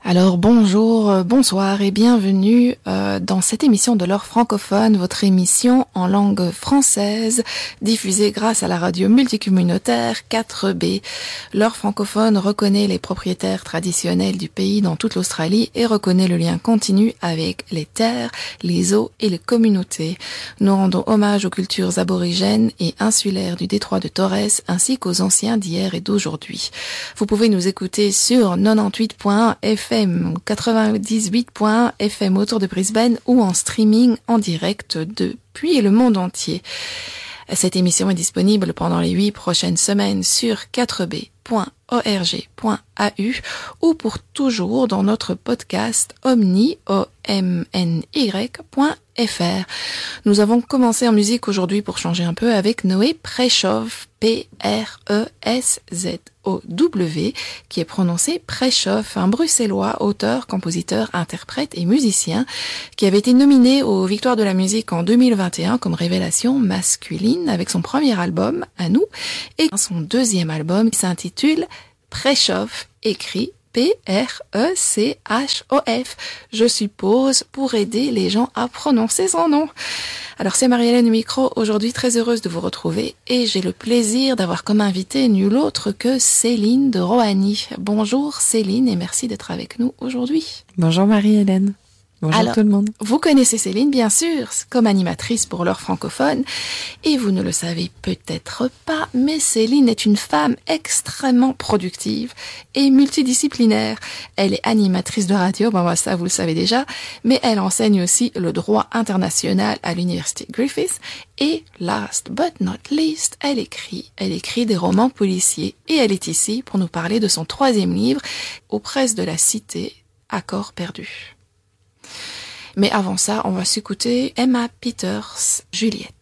Alors bonjour, bonsoir et bienvenue dans cette émission de l'heure francophone, votre émission en langue française diffusée grâce à la radio multicommunautaire 4B. L'heure francophone reconnaît les propriétaires traditionnels du pays dans toute l'Australie et reconnaît le lien continu avec les terres, les eaux et les communautés. Nous rendons hommage aux cultures aborigènes et insulaires du détroit de Torres ainsi qu'aux anciens d'hier et d'aujourd'hui. Vous pouvez nous écouter sur 98.1 FM, 98.1 FM autour de Brisbane ou en streaming en direct depuis le monde entier. Cette émission est disponible pendant les 8 prochaines semaines sur 4b.org.au ou pour toujours dans notre podcast omny.fr. Nous avons commencé en musique aujourd'hui pour changer un peu avec Noé Prešov, P-R-E-S-Z-O-W, qui est prononcé Prešov, un bruxellois, auteur, compositeur, interprète et musicien, qui avait été nominé aux Victoires de la musique en 2021 comme révélation masculine avec son premier album, À nous, et son deuxième album qui s'intitule Prešov, écrit P-R-E-C-H-O-F, je suppose, pour aider les gens à prononcer son nom. Alors c'est Marie-Hélène au micro, aujourd'hui très heureuse de vous retrouver et j'ai le plaisir d'avoir comme invitée nul autre que Céline de Roanny. Bonjour Céline et merci d'être avec nous aujourd'hui. Bonjour Marie-Hélène. Bonjour Alors, tout le monde. Vous connaissez Céline, bien sûr, comme animatrice pour l'heure francophone. Et vous ne le savez peut-être pas, mais Céline est une femme extrêmement productive et multidisciplinaire. Elle est animatrice de radio, ça vous le savez déjà, mais elle enseigne aussi le droit international à l'université Griffith. Et last but not least, elle écrit des romans policiers. Et elle est ici pour nous parler de son 3e livre, aux presses de la Cité, Accord perdu. Mais avant ça, on va s'écouter Emma Peters, Juliette.